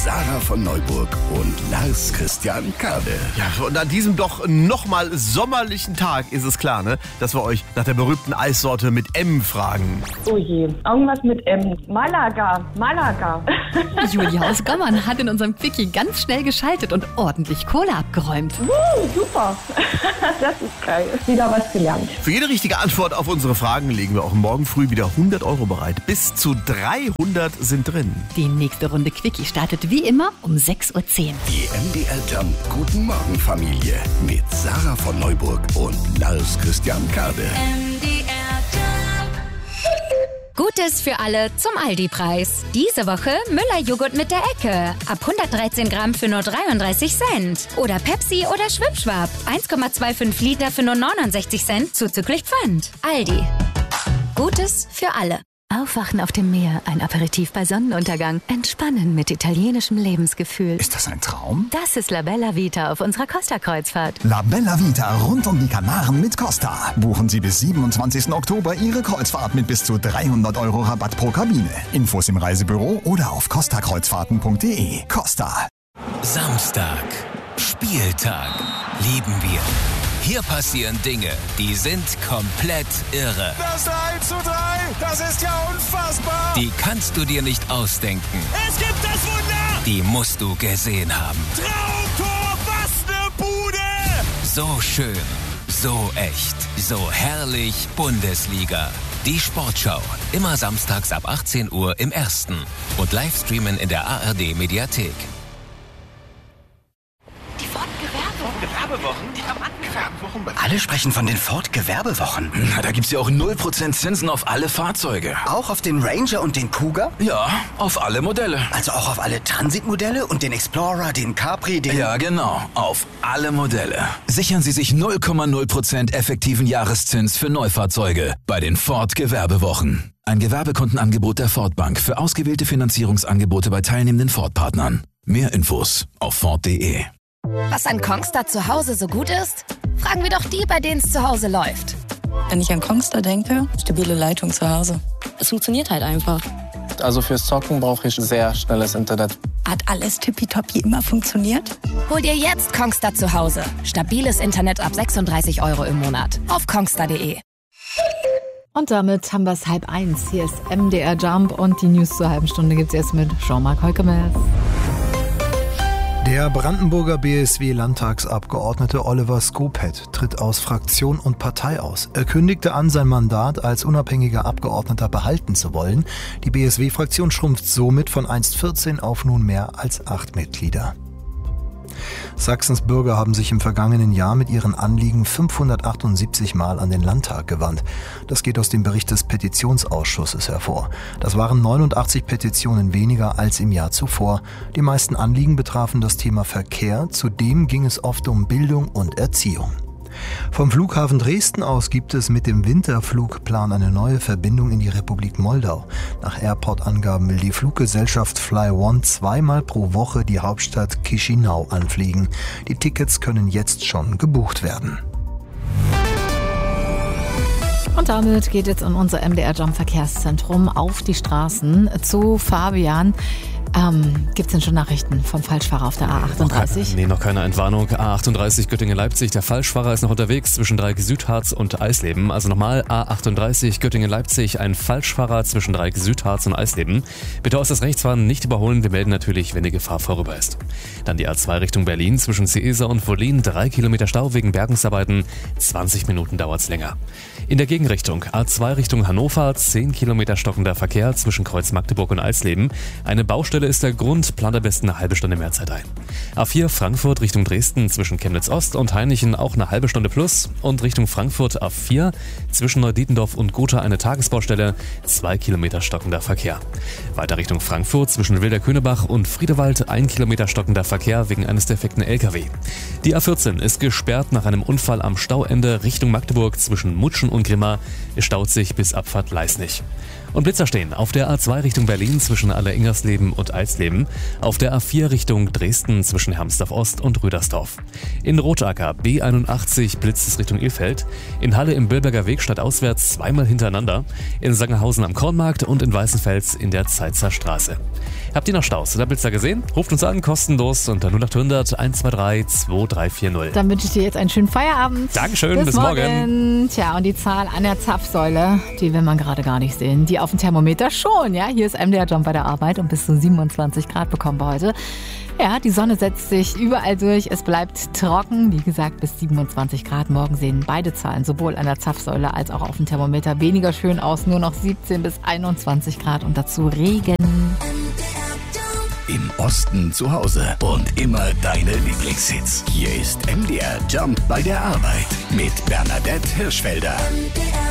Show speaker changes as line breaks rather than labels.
Sarah von Neuburg und Lars Christian Kade.
Ja, und an diesem doch nochmal sommerlichen Tag ist es klar, ne, dass wir euch nach der berühmten Eissorte mit M fragen.
Oh je, irgendwas mit M. Malaga.
Julia aus Gommern hat in unserem Quickie ganz schnell geschaltet und ordentlich Kohle abgeräumt.
Super. Das ist geil. Wieder was gelernt.
Für jede richtige Antwort auf unsere Fragen legen wir auch morgen früh wieder 100 Euro bereit. Bis zu 300 sind drin.
Die nächste Runde Quickie startet wie immer um 6.10 Uhr.
Die MDR Jump Guten Morgen Familie mit Sarah von Neuburg und Lars Christian Kade.
Gutes für alle zum Aldi-Preis. Diese Woche Müller-Joghurt mit der Ecke. Ab 113 Gramm für nur 33 Cent. Oder Pepsi oder Schwipschwap. 1,25 Liter für nur 69 Cent zuzüglich Pfand. Aldi. Gutes für alle.
Aufwachen auf dem Meer, ein Aperitif bei Sonnenuntergang, entspannen mit italienischem Lebensgefühl.
Ist das ein Traum?
Das ist La Bella Vita auf unserer Costa-Kreuzfahrt.
La Bella Vita rund um die Kanaren mit Costa. Buchen Sie bis 27. Oktober Ihre Kreuzfahrt mit bis zu 300 Euro Rabatt pro Kabine. Infos im Reisebüro oder auf costakreuzfahrten.de. Costa.
Samstag. Spieltag. Lieben wir. Hier passieren Dinge, die sind komplett irre.
Das 3:3, das ist ja unfassbar.
Die kannst du dir nicht ausdenken.
Es gibt das Wunder.
Die musst du gesehen haben.
Traumtor, was ne Bude.
So schön, so echt, so herrlich Bundesliga. Die Sportschau, immer samstags ab 18 Uhr im Ersten. Und Livestreamen in der ARD Mediathek.
Alle sprechen von den Ford-Gewerbewochen.
Na, da gibt's ja auch 0% Zinsen auf alle Fahrzeuge.
Auch auf den Ranger und den Cougar?
Ja, auf alle Modelle.
Also auch auf alle Transitmodelle und den Explorer, den Capri, den...
Ja, genau, auf alle Modelle. Sichern Sie sich 0,0% effektiven Jahreszins für Neufahrzeuge bei den Ford-Gewerbewochen. Ein Gewerbekundenangebot der Ford Bank für ausgewählte Finanzierungsangebote bei teilnehmenden Ford-Partnern. Mehr Infos auf Ford.de.
Was an Kongstar zu Hause so gut ist? Fragen wir doch die, bei denen es zu Hause läuft.
Wenn ich an Kongstar denke, stabile Leitung zu Hause. Es funktioniert halt einfach.
Also fürs Zocken brauche ich sehr schnelles Internet.
Hat alles tippitoppi immer funktioniert?
Hol dir jetzt Kongstar zu Hause. Stabiles Internet ab 36 Euro im Monat. Auf kongstar.de.
Und damit haben wir es 12:30. Hier ist MDR Jump und die News zur halben Stunde gibt es jetzt mit Jean-Marc Heukemes.
Der Brandenburger BSW-Landtagsabgeordnete Oliver Skopet tritt aus Fraktion und Partei aus. Er kündigte an, sein Mandat als unabhängiger Abgeordneter behalten zu wollen. Die BSW-Fraktion schrumpft somit von einst 14 auf nun mehr als 8 Mitglieder. Sachsens Bürger haben sich im vergangenen Jahr mit ihren Anliegen 578 Mal an den Landtag gewandt. Das geht aus dem Bericht des Petitionsausschusses hervor. Das waren 89 Petitionen weniger als im Jahr zuvor. Die meisten Anliegen betrafen das Thema Verkehr. Zudem ging es oft um Bildung und Erziehung. Vom Flughafen Dresden aus gibt es mit dem Winterflugplan eine neue Verbindung in die Republik Moldau. Nach Airport-Angaben will die Fluggesellschaft FlyOne 2-mal pro Woche die Hauptstadt Chișinău anfliegen. Die Tickets können jetzt schon gebucht werden.
Und damit geht jetzt in unser MDR Jump Verkehrszentrum auf die Straßen zu Fabian. Gibt es denn schon Nachrichten vom Falschfahrer auf der A38?
Noch keine Entwarnung. A38 Göttingen-Leipzig. Der Falschfahrer ist noch unterwegs zwischen Dreieck-Südharz und Eisleben. Also nochmal A38 Göttingen-Leipzig. Ein Falschfahrer zwischen Dreieck-Südharz und Eisleben. Bitte äußerst rechts fahren, nicht überholen. Wir melden natürlich, wenn die Gefahr vorüber ist. Dann die A2 Richtung Berlin zwischen Seesa und Wollin. 3 Kilometer Stau wegen Bergungsarbeiten. 20 Minuten dauert's länger. In der Gegenrichtung A2 Richtung Hannover. 10 Kilometer stockender Verkehr zwischen Kreuz Magdeburg und Eisleben. Eine Baustelle ist der Grund, plant am besten eine halbe Stunde mehr Zeit ein. A4 Frankfurt Richtung Dresden zwischen Chemnitz Ost und Hainichen auch eine halbe Stunde plus und Richtung Frankfurt A4 zwischen Neudietendorf und Gotha eine Tagesbaustelle, 2 Kilometer stockender Verkehr. Weiter Richtung Frankfurt zwischen Wilder-Könebach und Friedewald 1 Kilometer stockender Verkehr wegen eines defekten LKW. Die A14 ist gesperrt nach einem Unfall am Stauende Richtung Magdeburg zwischen Mutschen und Grimma. Es staut sich bis Abfahrt Leisnig. Und Blitzer stehen auf der A2 Richtung Berlin zwischen Alleringersleben und Eisleben, auf der A4 Richtung Dresden zwischen Hermsdorf Ost und Rüdersdorf. In Rotacker B81 blitzt es Richtung Ilfeld, in Halle im Billberger Weg stadtauswärts zweimal hintereinander, in Sangerhausen am Kornmarkt und in Weißenfels in der Zeitzer Straße. Habt ihr noch Staus oder Blitzer gesehen? Ruft uns an, kostenlos unter 0800 123 2340.
Dann wünsche ich dir jetzt einen schönen Feierabend.
Dankeschön, bis morgen.
Tja, und die Zahl an der Zapfsäule, die will man gerade gar nicht sehen. Die auf dem Thermometer schon, ja. Hier ist MDR Jump bei der Arbeit und bis zu 27 Grad bekommen wir heute. Ja, die Sonne setzt sich überall durch. Es bleibt trocken. Wie gesagt, bis 27 Grad. Morgen sehen beide Zahlen, sowohl an der Zapfsäule als auch auf dem Thermometer, weniger schön aus. Nur noch 17 bis 21 Grad und dazu Regen.
Im Osten zu Hause und immer deine Lieblingshits. Hier ist MDR Jump bei der Arbeit mit Bernadette Hirschfelder.
MDR